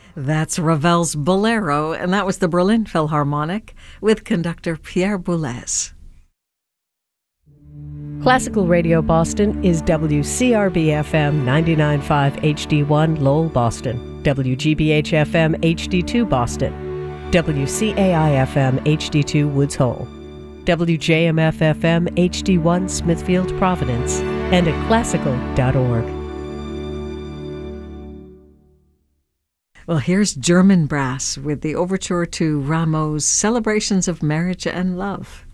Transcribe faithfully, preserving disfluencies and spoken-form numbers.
That's Ravel's Bolero, and that was the Berlin Philharmonic with conductor Pierre Boulez. Classical Radio Boston is W C R B F M ninety-nine point five H D one Lowell, Boston, W G B H F M H D two Boston, W C A I F M H D two Woods Hole, W J M F F M H D one Smithfield, Providence, and at classical dot org. Well, here's German Brass with the overture to Rameau's Celebrations of Marriage and Love.